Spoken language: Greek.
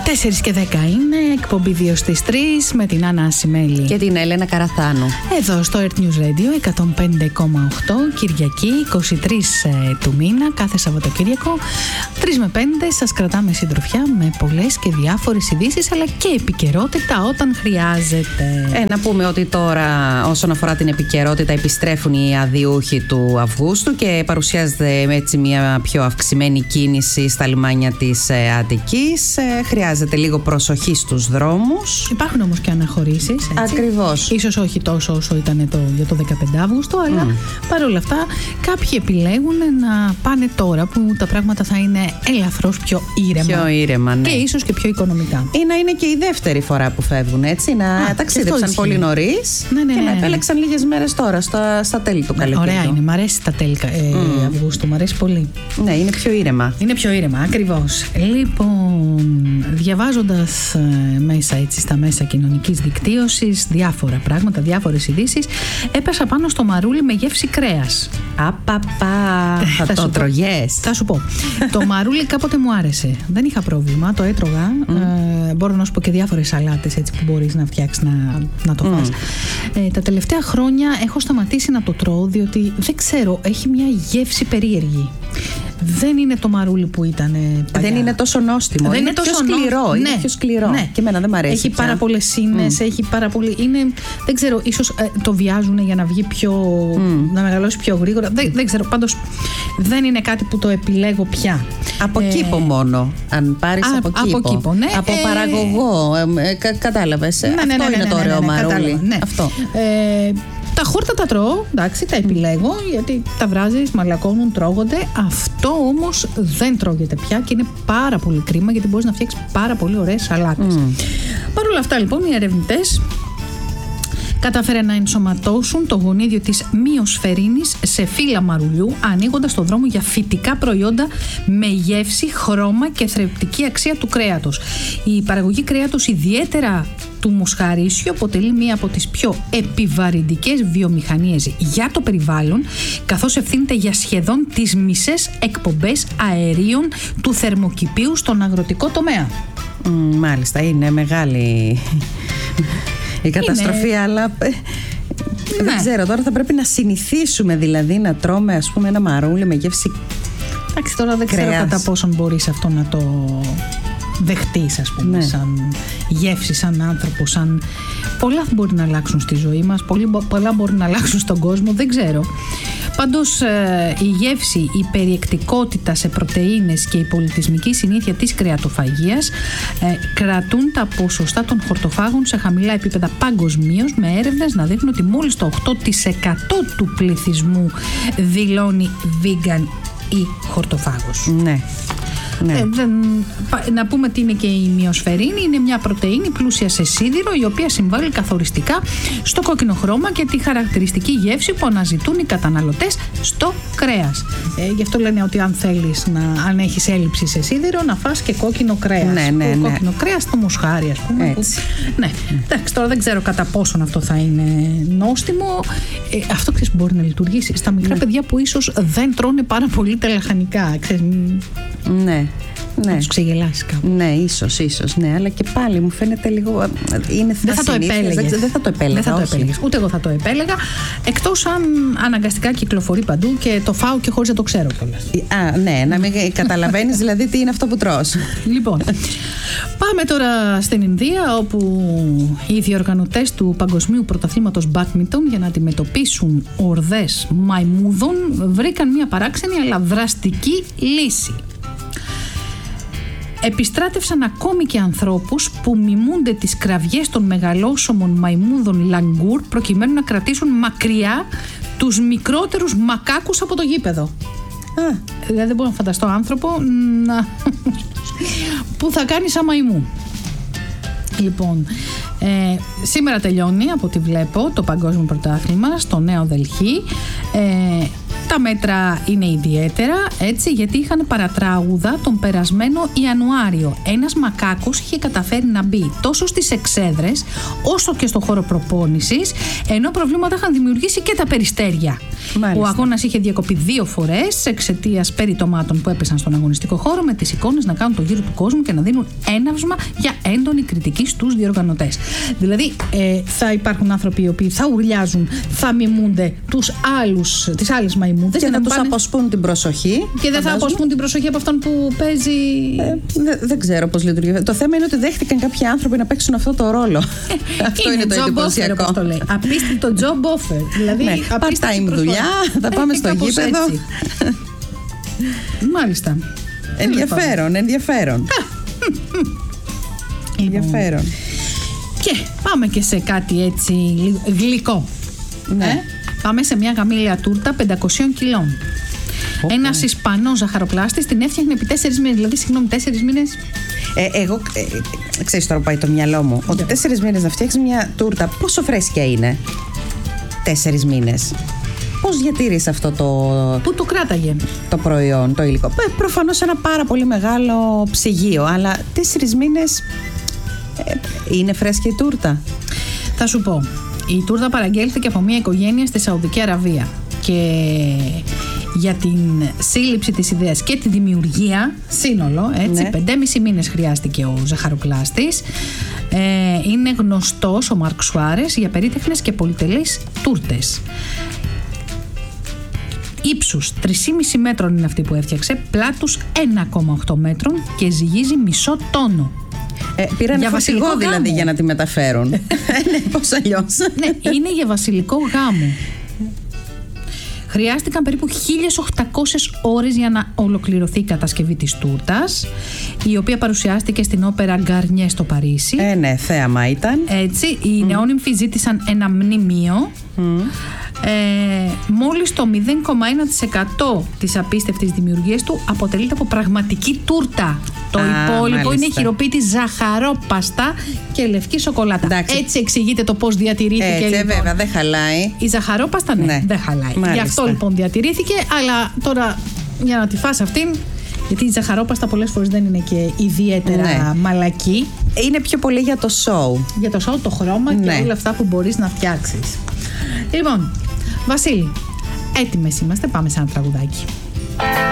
4:10 είναι, εκπομπή 2 στις 3 με την Άννα Ασημέλη και την Έλενα Καραθάνου. Εδώ στο Earth News Radio 105,8, Κυριακή 23 του μήνα, κάθε Σαββατοκύριακο 3 με 5 σας κρατάμε συντροφιά με πολλές και διάφορες ειδήσεις αλλά και επικαιρότητα όταν χρειάζεται. Να πούμε ότι τώρα όσον αφορά την επικαιρότητα επιστρέφουν οι αδειούχοι του Αυγούστου και παρουσιάζεται έτσι μια πιο αυξημένη κίνηση στα λιμάνια της Αττικής. Χρειάζεται λίγο προσοχή στους δρόμους. Υπάρχουν όμως και αναχωρήσεις. Ακριβώς. Ίσως όχι τόσο όσο ήταν για το 15 Αύγουστο, αλλά παρόλα αυτά κάποιοι επιλέγουν να πάνε τώρα που τα πράγματα θα είναι ελαφρώς πιο ήρεμα. Πιο ήρεμα, ναι. Και ίσως και πιο οικονομικά. Ή να είναι και η δεύτερη φορά που φεύγουν, έτσι. Να ταξίδεψαν πολύ νωρίς και να επέλεξαν λίγες μέρες τώρα, στα τέλη του καλοκαιριού. Ωραία είναι, μ' αρέσει τα τέλη Αυγούστου, μ' αρέσει πολύ. Ναι, είναι πιο ήρεμα. Είναι πιο ήρεμα, ακριβώς. Λοιπόν, διαβάζοντας μέσα έτσι στα μέσα κοινωνικής δικτύωσης διάφορα πράγματα, διάφορες ειδήσεις, έπεσα πάνω στο μαρούλι με γεύση κρέας. Θα το τρωγες? Θα σου πω. Το μαρούλι κάποτε μου άρεσε. Δεν είχα πρόβλημα, το έτρωγα. Μπορώ να σου πω και διάφορες σαλάτες έτσι που μπορείς να φτιάξεις να το φας. Τα τελευταία χρόνια έχω σταματήσει να το τρώω διότι δεν ξέρω, έχει μια γεύση περίεργη. Δεν είναι το μαρούλι που ήταν παλιά. Δεν είναι τόσο νόστιμο. Δεν είναι πιο σκληρό. Είναι πιο σκληρό. Ναι. Και εμένα δεν μ' αρέσει. Έχει πάρα πολλές σύνες, έχει πάρα πολύ. Δεν ξέρω, ίσως το βιάζουν για να βγει να μεγαλώσει πιο γρήγορα. Δεν ξέρω. Πάντως δεν είναι κάτι που το επιλέγω πια. Από κήπο μόνο. Αν πάρεις από κήπο. Ναι. Από παραγωγό. Κατάλαβες. Αυτό είναι το ωραίο μαρούλι. Αυτό. Τα χόρτα τα τρώω, εντάξει, τα επιλέγω γιατί τα βράζεις, μαλακώνουν, τρώγονται. Αυτό όμως δεν τρώγεται πια και είναι πάρα πολύ κρίμα γιατί μπορείς να φτιάξεις πάρα πολύ ωραίες σαλάτες. Παρ' όλα αυτά λοιπόν οι ερευνητές κατάφεραν να ενσωματώσουν το γονίδιο της μυοσφαιρίνης σε φύλλα μαρουλιού, ανοίγοντας το δρόμο για φυτικά προϊόντα με γεύση, χρώμα και θρεπτική αξία του κρέατος. Η παραγωγή κρέατος, ιδιαίτερα του μοσχαρίσιου, αποτελεί μία από τις πιο επιβαρυντικές βιομηχανίες για το περιβάλλον, καθώς ευθύνεται για σχεδόν τις μισές εκπομπές αερίων του θερμοκηπίου στον αγροτικό τομέα. Μάλιστα, είναι μεγάλη η καταστροφή, αλλά δεν ξέρω, τώρα θα πρέπει να συνηθίσουμε δηλαδή να τρώμε ας πούμε ένα μαρούλι με γεύση. Εντάξει, τώρα δεν ξέρω κατά πόσον μπορείς αυτό να το δεχτείς ας πούμε, σαν γεύση, σαν άνθρωπο, σαν... Πολλά μπορεί να αλλάξουν στη ζωή μας, πολλά μπορεί να αλλάξουν στον κόσμο, δεν ξέρω. Πάντως η γεύση, η περιεκτικότητα σε πρωτεΐνες και η πολιτισμική συνήθεια της κρεατοφαγίας κρατούν τα ποσοστά των χορτοφάγων σε χαμηλά επίπεδα παγκοσμίως, με έρευνες να δείχνουν ότι μόλις το 8% του πληθυσμού δηλώνει vegan ή χορτοφάγος. Ναι. Να πούμε τι είναι και η μυοσφαιρίνη. Είναι μια πρωτεΐνη πλούσια σε σίδηρο, η οποία συμβάλλει καθοριστικά στο κόκκινο χρώμα και τη χαρακτηριστική γεύση που αναζητούν οι καταναλωτές στο κρέας. Γι' αυτό λένε ότι αν έχεις έλλειψη σε σίδηρο, να φας και κόκκινο κρέας. Κόκκινο κρέας στο μοσχάρι, ας πούμε. Εντάξει, τώρα δεν ξέρω κατά πόσον αυτό θα είναι νόστιμο. Αυτό ξέρεις μπορεί να λειτουργήσει στα μικρά παιδιά που ίσως δεν τρώνε πάρα πολύ τα λαχανικά. Ναι. Να τους ξεγελάσει κάπου. Ναι, ίσως, ναι, αλλά και πάλι μου φαίνεται λίγο. Δεν θα το επέλεγες. Ούτε εγώ θα το επέλεγα. Εκτός αν αναγκαστικά κυκλοφορεί παντού και το φάω και χωρίς να το ξέρω κιόλας. Ναι, να μην καταλαβαίνεις δηλαδή τι είναι αυτό που τρως. Λοιπόν, πάμε τώρα στην Ινδία, όπου οι διοργανωτές του Παγκοσμίου Πρωταθλήματος Μπάντμιντον, για να αντιμετωπίσουν ορδές μαϊμούδων, βρήκαν μια παράξενη αλλά δραστική λύση. Επιστράτευσαν ακόμη και ανθρώπους που μιμούνται τις κραυγές των μεγαλόσωμων μαϊμούδων λαγκούρ προκειμένου να κρατήσουν μακριά τους μικρότερους μακάκους από το γήπεδο. Δηλαδή δεν μπορώ να φανταστώ άνθρωπο που θα κάνει σαν μαϊμού. Λοιπόν, σήμερα τελειώνει από ό,τι βλέπω το Παγκόσμιο Πρωτάθλημα στο Νέο Δελχή. Τα μέτρα είναι ιδιαίτερα, έτσι, γιατί είχαν παρατράγουδα τον περασμένο Ιανουάριο. Ένας μακάκος είχε καταφέρει να μπει τόσο στις εξέδρες όσο και στο χώρο προπόνησης, ενώ προβλήματα είχαν δημιουργήσει και τα περιστέρια. Μάλιστα. Ο αγώνας είχε διακοπεί 2 φορές εξαιτίας περιτομάτων που έπεσαν στον αγωνιστικό χώρο, με τις εικόνες να κάνουν το γύρο του κόσμου και να δίνουν έναυσμα για έντονη κριτική στους διοργανωτές. Δηλαδή, θα υπάρχουν άνθρωποι οι οποίοι θα ουρλιάζουν, θα μιμούνται τις άλλες μαϊμούδες και θα τους αποσπούν την προσοχή. Και δεν θα αποσπούν την προσοχή από αυτόν που παίζει. Δεν ξέρω πώς λειτουργεί. Το θέμα είναι ότι δέχτηκαν κάποιοι άνθρωποι να παίξουν αυτό το ρόλο. Αυτό είναι το εντυπωσιακό. Απίστευτο job offer. Δηλαδή, ναι, part-time δουλειά, θα πάμε στο γήπεδο. Μάλιστα. Ενδιαφέρον. Ενδιαφέρον. Και πάμε και σε κάτι έτσι γλυκό. Ναι. Πάμε σε μια γαμήλια τούρτα 500 κιλών. Ένας Ισπανός ζαχαροπλάστης την έφτιαχνε επί 4 μήνες. Δηλαδή, 4 μήνες. Εγώ, ξέρεις τώρα που πάει το μυαλό μου, ότι 4 μήνες να φτιάξεις μια τούρτα, πόσο φρέσκια είναι? 4 μήνες. Πώς διατήρησε αυτό Πού το κράταγε το προϊόν, το υλικό? Προφανώς ένα πάρα πολύ μεγάλο ψυγείο, αλλά 4 μήνες είναι φρέσκια η τούρτα? Θα σου πω. Η τούρτα παραγγέλθηκε από μια οικογένεια στη Σαουδική Αραβία και για την σύλληψη της ιδέας και τη δημιουργία σύνολο, έτσι, ναι. 5,5 μήνες χρειάστηκε ο ζαχαροπλάστης. Είναι γνωστός ο Μαρκ Σουάρες για περίτεχνες και πολυτελείς τούρτες. Ύψους 3,5 μέτρων είναι αυτή που έφτιαξε, πλάτους 1,8 μέτρων και ζυγίζει μισό τόνο. Πήραν φορτηγό δηλαδή για να τη μεταφέρουν. Ναι, πώς αλλιώς? Ναι, είναι για βασιλικό γάμο. Χρειάστηκαν περίπου 1.800 ώρες για να ολοκληρωθεί η κατασκευή της τούρτας, η οποία παρουσιάστηκε στην όπερα Γκαρνιέ στο Παρίσι. Ναι, θέαμα ήταν. Έτσι, οι νεόνυμφοι ζήτησαν ένα μνημείο. Μόλις το 0,1% της απίστευτης δημιουργίας του αποτελείται από πραγματική τούρτα. Το υπόλοιπο είναι χειροποίητη ζαχαρόπαστα και λευκή σοκολάτα. Εντάξει. Έτσι εξηγείται το πώς διατηρήθηκε. Έτσι, λοιπόν. Βέβαια, δεν χαλάει. Η ζαχαρόπαστα, ναι, δεν χαλάει. Μάλιστα. Γι' αυτό λοιπόν διατηρήθηκε, αλλά τώρα για να τη φας αυτήν, γιατί η ζαχαρόπαστα πολλές φορές δεν είναι και ιδιαίτερα μαλακή. Είναι πιο πολύ για το show. Για το show, το χρώμα και όλα αυτά που μπορείς να φτιάξεις. Λοιπόν, Βασίλη, έτοιμες είμαστε, πάμε σε ένα τραγουδάκι.